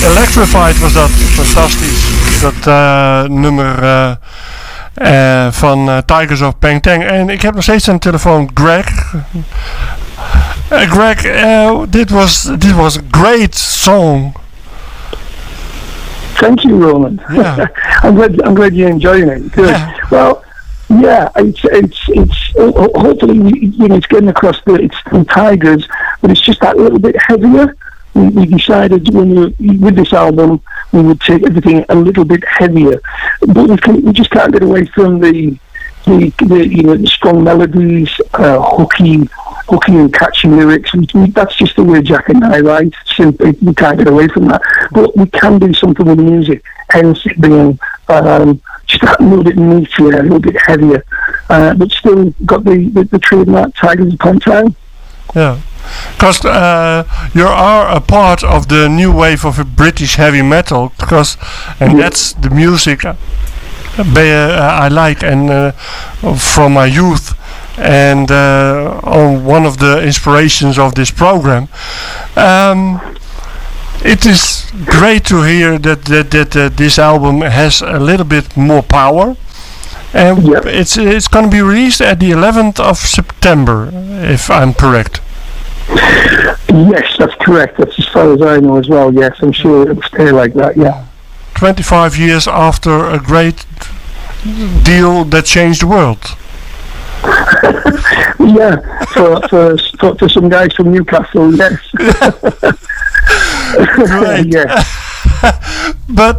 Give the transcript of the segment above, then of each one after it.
Electrified was dat. Fantastisch. Dat nummer van Tigers of Pengtang. En ik heb nog steeds aan de telefoon Greg. Greg, this was a great song. Thank you, Roland. Yeah. I'm glad you're enjoying it. Good. Yeah. Well, yeah, it's hopefully it's getting across it's the Tigers, but it's just that little bit heavier. We decided with this album we would take everything a little bit heavier, but we just can't get away from the strong melodies, hooky and catchy lyrics. That's just the way Jack and I write. Simply, we can't get away from that. But we can do something with music, hence it being just that little bit meatier, a little bit heavier, but still got the trademark Tigers of Pengtang. Yeah. Because you are a part of the new wave of British heavy metal, that's the music I like, and from my youth, and on one of the inspirations of this program. It is great to hear that this album has a little bit more power, and it's going to be released at the 11th of September, if I'm correct. Yes, that's correct. That's as far as I know as well. Yes, I'm sure it'll stay like that. Yeah. 25 years after a great deal that changed the world. Yeah, for some guys from Newcastle, yes. Great. Yeah. But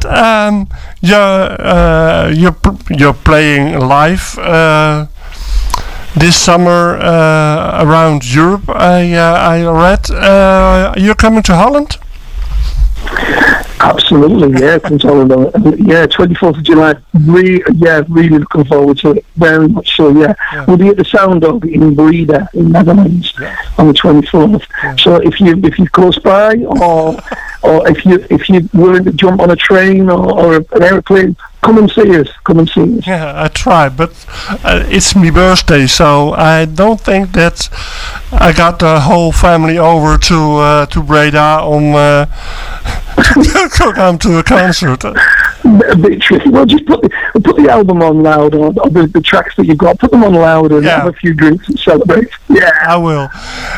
you're playing live this summer around Europe. I read you're coming to Holland. Absolutely, yeah. 24th of July. Really looking forward to it. Very much so. Yeah. We'll be at the Sound Dog in Breda in Netherlands on the 24th. Yeah. So if you're close by, or if you're willing to jump on a train or an airplane, come and see us. Yeah, I try, but it's my birthday, so I don't think that I got the whole family over to Breda to come to a concert. A bit tricky. Well, just put the album on loud, or the tracks that you've got. Put them on loud and have a few drinks and celebrate. Yeah, I will.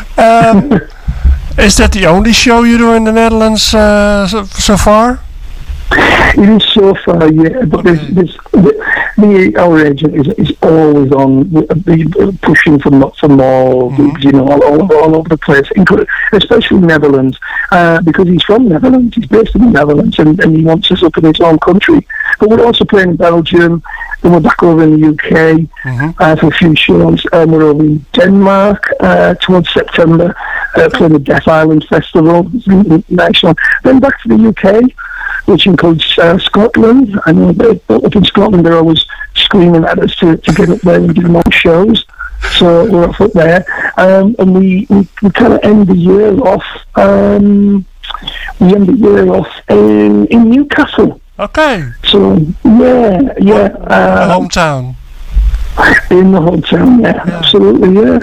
Is that the only show you do in the Netherlands so far? It is so far, yeah, but our agent is always on, pushing for more, all over the place, especially Netherlands, because he's from Netherlands, he's based in the Netherlands, and he wants us up in his own country. But we're also playing in Belgium, then we're back over in the UK for a few shows, and we're over in Denmark towards September, playing the Death Island Festival. It's a really nice one. Then back to the UK, which includes Scotland. I know that up in Scotland they're always screaming at us to get up there and do more shows. So we're up there, and we kind of end the year off. We end the year off in Newcastle. Okay. So yeah. Hometown. In the hometown, yeah. Absolutely,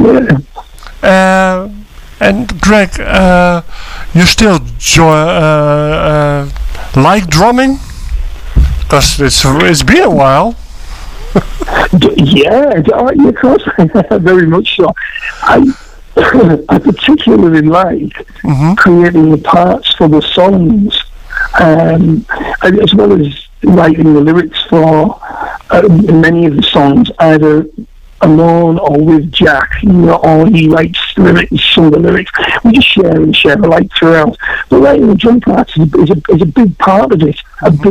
yeah. And Greg, you still like drumming? Because it's been a while. Yeah, of course, very much so. I particularly like creating the parts for the songs, as well as writing the lyrics for many of the songs, either alone or with Jack, or he writes some of the lyrics. We just share alike throughout. But writing the drum parts is a big part of it.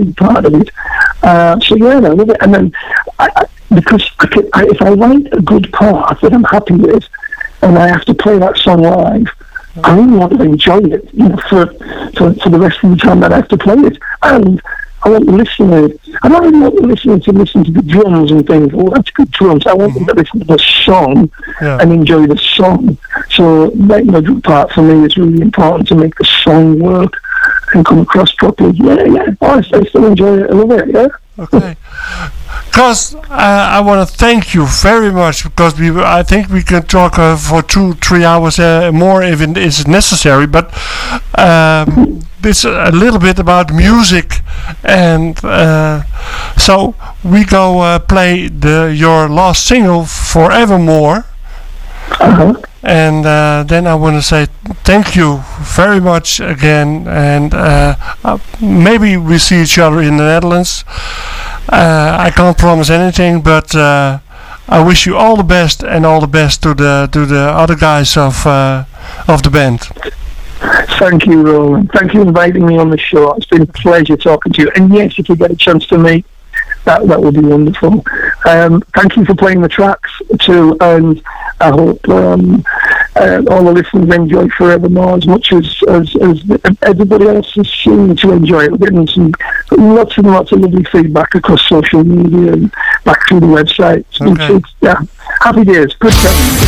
So yeah, I love it. And then because if I write a good part that I'm happy with, and I have to play that song live, I really want to enjoy it, for the rest of the time that I have to play it. And I want the listener, I don't really want the listener to listen to the drums and think, oh, that's good drums. I want them to listen to the song and enjoy the song. So writing the drum part for me is really important to make the song work and come across properly. Yeah. Oh, I still enjoy it. I love it, yeah. Okay. because I want to thank you very much, because I think we can talk for 2-3 hours more if it is necessary, but this a little bit about music, and so we go play your last single, Forevermore. And then I want to say thank you very much again, and maybe we see each other in the Netherlands. I can't promise anything, but I wish you all the best, and all the best to the other guys of the band. Thank you, Roland. Thank you for inviting me on the show. It's been a pleasure talking to you. And yes, if you get a chance to meet, that would be wonderful. Thank you for playing the tracks too, and I hope all the listeners enjoy Forevermore as much as everybody else is seeming to enjoy it. We're getting some lots and lots of lovely feedback across social media and back through the website. Okay. Yeah, happy days. Good time.